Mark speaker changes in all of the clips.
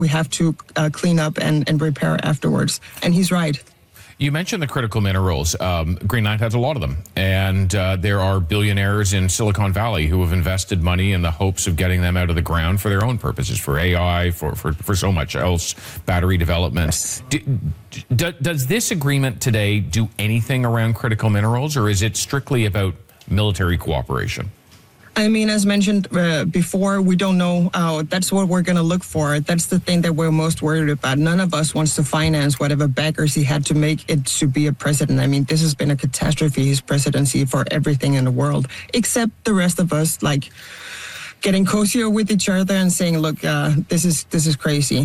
Speaker 1: we have to clean up and repair afterwards. And he's right.
Speaker 2: You mentioned the critical minerals. Greenland has a lot of them. And there are billionaires in Silicon Valley who have invested money in the hopes of getting them out of the ground for their own purposes, for AI, for so much else, battery development. Yes. Does this agreement today do anything around critical minerals, or is it strictly about military cooperation?
Speaker 1: I mean, as mentioned before, we don't know. That's what we're going to look for. That's the thing that we're most worried about. None of us wants to finance whatever backers he had to make it to be a president. I mean, this has been a catastrophe, his presidency, for everything in the world, except the rest of us, like getting cozier with each other and saying, look, this is crazy.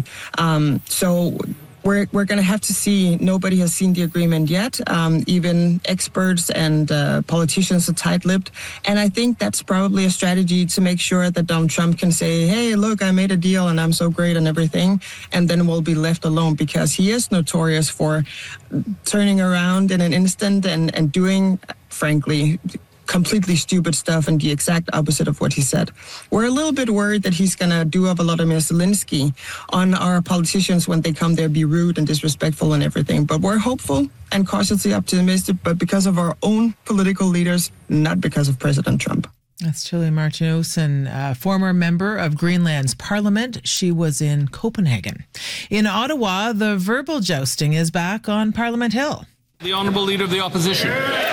Speaker 1: So we're going to have to see. Nobody has seen the agreement yet. Even experts and politicians are tight-lipped. And I think that's probably a strategy to make sure that Donald Trump can say, hey, look, I made a deal and I'm so great and everything. And then we'll be left alone, because he is notorious for turning around in an instant and doing, frankly, completely stupid stuff and the exact opposite of what he said. We're a little bit worried that he's going to do a Volodymyr Zelensky on our politicians when they come there, be rude and disrespectful and everything. But we're hopeful and cautiously optimistic, but because of our own political leaders, not because of President Trump.
Speaker 3: That's Tuula Martinosen, former member of Greenland's parliament. She was in Copenhagen. In Ottawa, the verbal jousting is back on Parliament Hill.
Speaker 4: The Honourable Leader of the Opposition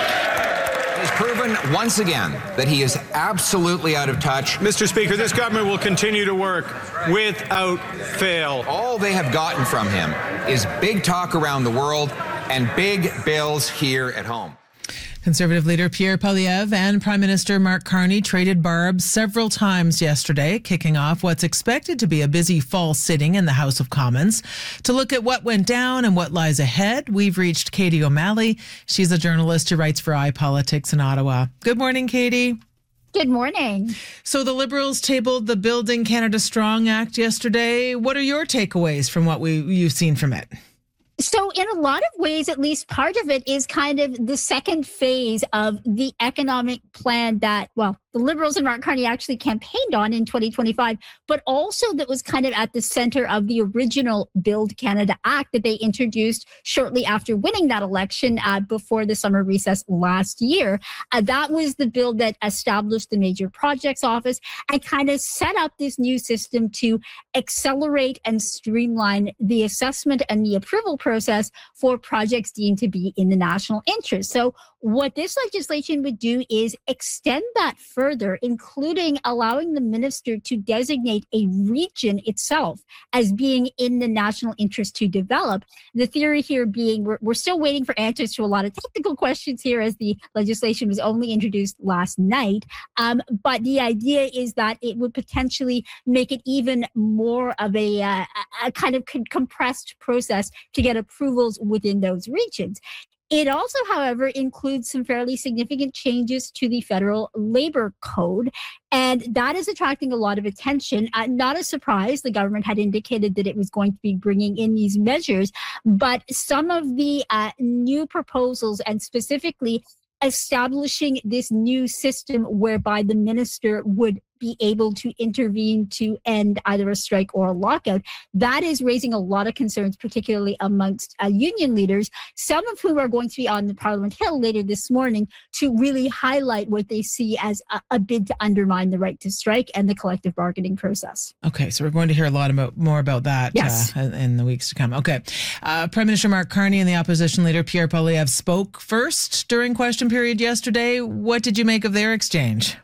Speaker 5: has proven once again that he is absolutely out of touch.
Speaker 6: Mr. Speaker, this government will continue to work without fail.
Speaker 5: All they have gotten from him is big talk around the world and big bills here at home.
Speaker 3: Conservative leader Pierre Poilievre and Prime Minister Mark Carney traded barbs several times yesterday, kicking off what's expected to be a busy fall sitting in the House of Commons. To look at what went down and what lies ahead, we've reached Katie O'Malley. She's a journalist who writes for iPolitics in Ottawa. Good morning, Katie.
Speaker 7: Good morning.
Speaker 3: So the Liberals tabled the Building Canada Strong Act yesterday. What are your takeaways from what you've seen from it?
Speaker 7: So in a lot of ways, at least part of it is kind of the second phase of the economic plan that, well, the Liberals and Mark Carney actually campaigned on in 2025, but also that was kind of at the center of the original Build Canada Act that they introduced shortly after winning that election before the summer recess last year. That was the bill that established the Major Projects Office and kind of set up this new system to accelerate and streamline the assessment and the approval process for projects deemed to be in the national interest. So what this legislation would do is extend that further, including allowing the minister to designate a region itself as being in the national interest to develop. The theory here being we're still waiting for answers to a lot of technical questions here, as the legislation was only introduced last night. But the idea is that it would potentially make it even more of a kind of compressed process to get approvals within those regions. It also, however, includes some fairly significant changes to the federal labor code, and that is attracting a lot of attention. Not a surprise, the government had indicated that it was going to be bringing in these measures, but some of the new proposals, and specifically establishing this new system whereby the minister would be able to intervene to end either a strike or a lockout, that is raising a lot of concerns, particularly amongst union leaders, some of whom are going to be on the Parliament Hill later this morning to really highlight what they see as a bid to undermine the right to strike and the collective bargaining process.
Speaker 3: Okay, so we're going to hear a lot more about that
Speaker 7: yes.
Speaker 3: In the weeks to come. Okay. Prime Minister Mark Carney and the opposition leader Pierre Poilievre spoke first during question period yesterday. What did you make of their exchange?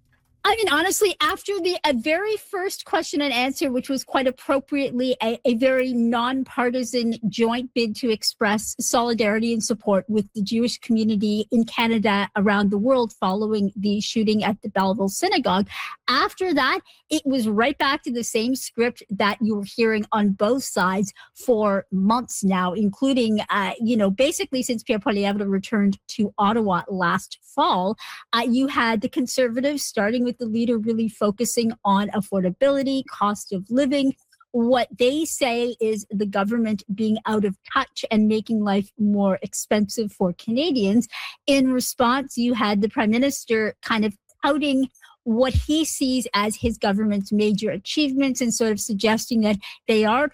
Speaker 7: I mean, honestly, after the very first question and answer, which was quite appropriately a very nonpartisan joint bid to express solidarity and support with the Jewish community in Canada around the world following the shooting at the Belleville Synagogue, after that, it was right back to the same script that you were hearing on both sides for months now, including, basically since Pierre Poilievre returned to Ottawa last fall. You had the Conservatives, starting with the leader, really focusing on affordability, cost of living. What they say is the government being out of touch and making life more expensive for Canadians. In response, you had the Prime Minister kind of touting what he sees as his government's major achievements and sort of suggesting that they are